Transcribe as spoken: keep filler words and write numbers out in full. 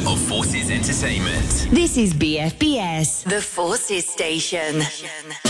of Forces Entertainment. This is B F B S, the Forces Station.